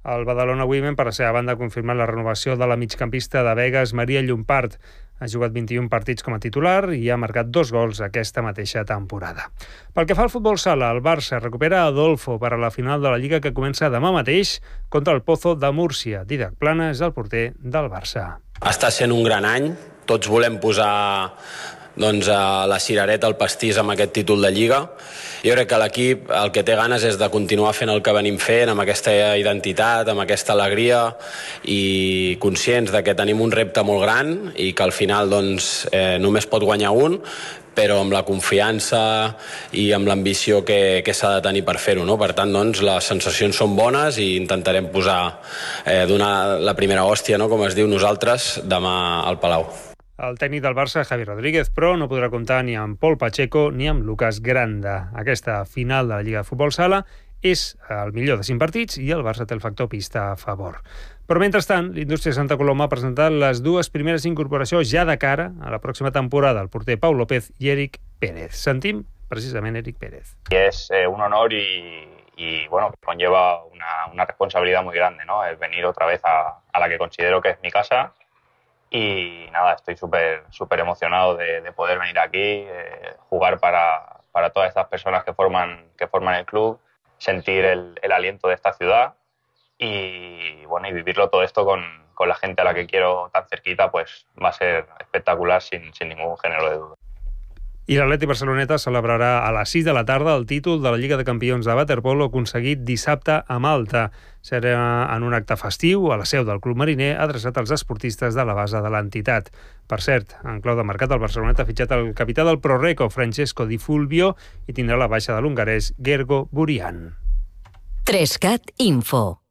El Badalona Women, per la seva banda, ha confirmat la renovació de la migcampista de Begues, Maria Llompart. Ha jugat 21 partits com a titular i ha marcat 2 gols aquesta mateixa temporada. Pel que fa al futbol sala, el Barça recupera Adolfo per a la final de la Lliga que comença demà mateix contra el Pozo de Múrcia. Didac Plana és el porter del Barça. Està sent un gran any. Tots volem posar la cirereta al pastís amb aquest títol de Lliga. Jo crec que l'equip el que té ganes és de continuar fent el que venim fent, amb aquesta identitat, amb aquesta alegria i conscients de que tenim un repte molt gran i que al final només pot guanyar un, però amb la confiança i amb l'ambició que s'ha de tenir per fer-ho, no? Per tant, les sensacions són bones i intentarem donar la primera hòstia, no? Com es diu nosaltres, demà al Palau. El tècnic del Barça, Javi Rodríguez, però no podrà comptar ni amb Pol Pacheco ni amb Lucas Granda. Aquesta final de la Lliga de Futbol Sala és el millor de 5 partits i el Barça té el factor pista a favor. Però mentrestant, l'Indústria Santa Coloma ha presentat les 2 primeres incorporacions ja de cara a la pròxima temporada, el porter Pau López i Eric Pérez. Sentim precisament Eric Pérez. Es un honor y bueno, conlleva una responsabilidad muy grande, ¿no? El venir otra vez a la que considero que es mi casa. Y nada, estoy súper emocionado de poder venir aquí, jugar para todas estas personas que forman el club, sentir el aliento de esta ciudad y bueno, y vivirlo todo esto con la gente a la que quiero tan cerquita, pues va a ser espectacular sin ningún género de duda. I l'Atlètic Barceloneta celebrarà a les 6 de la tarda el títol de la Lliga de Campions de waterpolo aconseguit dissabte a Malta. Serà en un acte festiu a la seu del Club Mariner adreçat als esportistes de la base de l'entitat. Per cert, en clau de mercat, el Barceloneta ha fitxat el capità del Proreco, Francesco Di Fulvio, i tindrà la baixa de l'hongarès Gergo Burian. 3CAT Info.